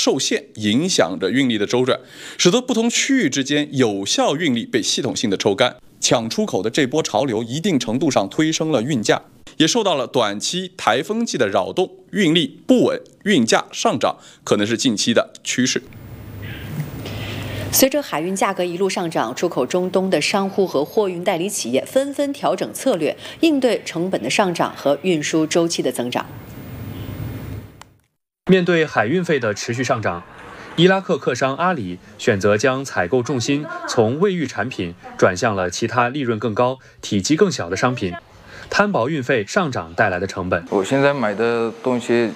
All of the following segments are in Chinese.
受限，影响着运力的周转，使得不同区域之间有效运力被系统性的抽干。抢出口的这波潮流，一定程度上推升了运价，也受到了短期台风季的扰动，运力不稳，运价上涨可能是近期的趋势。 随着海运价格一路上涨，出口中东的商户和货运代理企业纷纷调整策略，应对成本的上涨和运输周期的增长。 面对海运费的持续上涨，伊拉克客商阿里选择将采购重心从卫浴产品转向了其他利润更高、体积更小的商品，摊薄运费上涨带来的成本。 我现在买的东西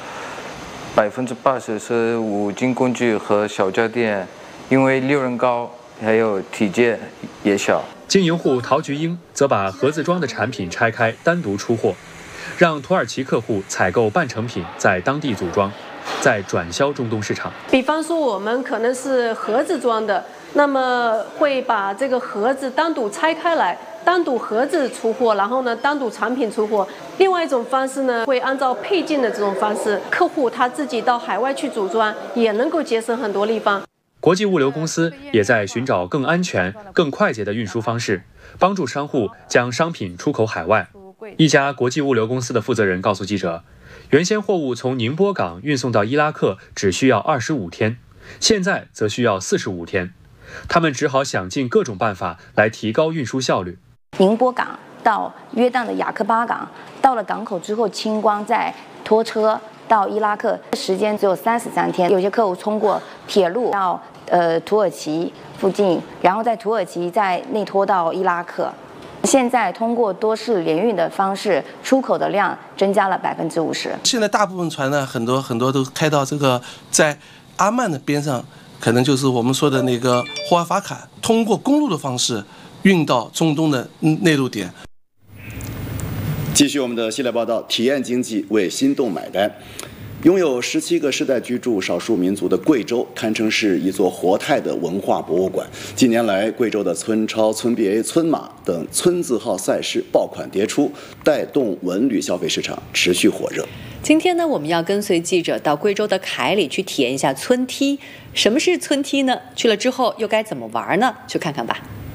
80%是五金工具和小家电，因为利润高，还有体积也小。 经营户陶菊英则把盒子装的产品拆开单独出货，让土耳其客户采购半成品在当地组装，再转销中东市场。 比方说我们可能是盒子装的，那么会把这个盒子单独拆开来，单独盒子出货，然后呢单独产品出货。另外一种方式呢，会按照配件的这种方式，客户他自己到海外去组装，也能够节省很多地方。 国际物流公司也在寻找更安全、更快捷的运输方式，帮助商户将商品出口海外。一家国际物流公司的负责人告诉记者，原先货物从宁波港运送到伊拉克只需要25天，现在则需要45天。他们只好想尽各种办法来提高运输效率。 宁波港到约旦的雅克巴港，到了港口之后清关，再拖车到伊拉克，时间只有33天。有些客户通过铁路到土耳其附近，然后在土耳其再内拖到伊拉克。现在通过多式联运的方式，出口的量增加了50%。 现在大部分船呢，很多都开到这个在阿曼的边上，可能就是我们说的那个霍尔法坎，通过公路的方式运到中东的内陆点。 继续我们的系列报道，体验经济为心动买单。拥有17个世代居住少数民族的贵州，堪称是一座活态的文化博物馆。近年来，贵州的村超、村 BA、村马等村字号赛事爆款迭出，带动文旅消费市场持续火热。 今天呢，我们要跟随记者到贵州的凯里去体验一下村踢。什么是村踢呢？去了之后又该怎么玩呢？去看看吧。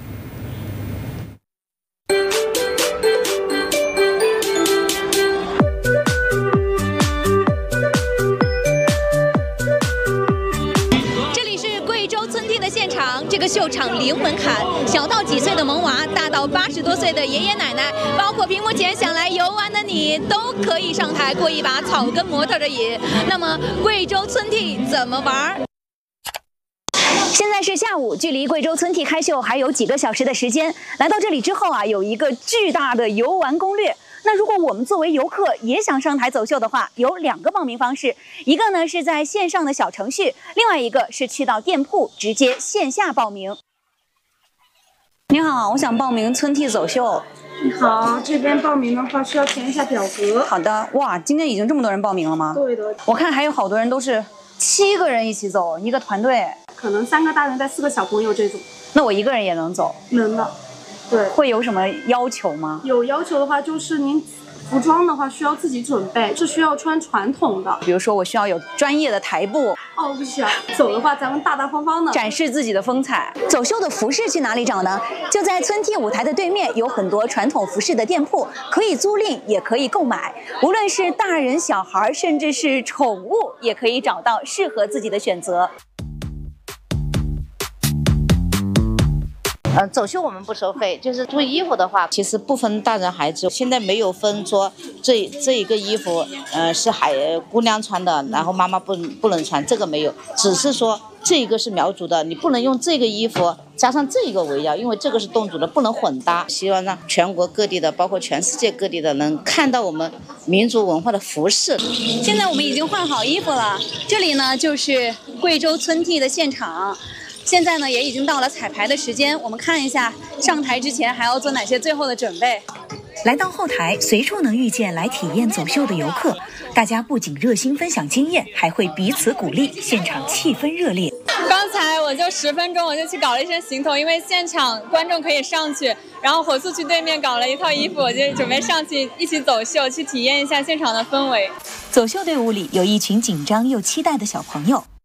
这个秀场零门槛，小到几岁的萌娃，大到80多岁的爷爷奶奶，包括屏幕前想来游玩的你，都可以上台过一把草根模特的瘾。那么贵州村踢怎么玩？ 现在是下午，距离贵州村踢开秀还有几个小时的时间。来到这里之后啊，有一个巨大的游玩攻略。那如果我们作为游客也想上台走秀的话，有2个报名方式，一个呢是在线上的小程序，另外一个是去到店铺直接线下报名。你好，我想报名村踢走秀。 你好，这边报名的话需要填一下表格。 好的，哇，今天已经这么多人报名了吗？ 对的。 我看还有好多人都是7个人一起走，一个团队。 可能3个大人带4个小朋友这种。 那我一个人也能走？ 能的。对， 会有什么要求吗？ 有要求的话，就是您服装的话需要自己准备，是需要穿传统的。 比如说，我需要有专业的台步。 哦，不需要。走的话，咱们大大方方的展示自己的风采。走秀的服饰去哪里找呢？就在村踢舞台的对面，有很多传统服饰的店铺，可以租赁，也可以购买。无论是大人、小孩，甚至是宠物，也可以找到适合自己的选择。 走秀我们不收费，就是租衣服的话，其实不分大人孩子，现在没有分说这一个衣服，是姑娘穿的，然后妈妈不能穿，这个没有，只是说这个是苗族的，你不能用这个衣服加上这个围腰，因为这个是侗族的，不能混搭。希望让全国各地的，包括全世界各地的，能看到我们民族文化的服饰。 现在我们已经换好衣服了，这里呢就是贵州村踢的现场。现在呢也已经到了彩排的时间，我们看一下上台之前还要做哪些最后的准备。 来到后台，随处能遇见来体验走秀的游客，大家不仅热心分享经验，还会彼此鼓励，现场气氛热烈。 刚才我就10分钟我就去搞了一身行头，因为现场观众可以上去，然后火速去对面搞了一套衣服，我就准备上去一起走秀，去体验一下现场的氛围。 走秀队伍里有一群紧张又期待的小朋友。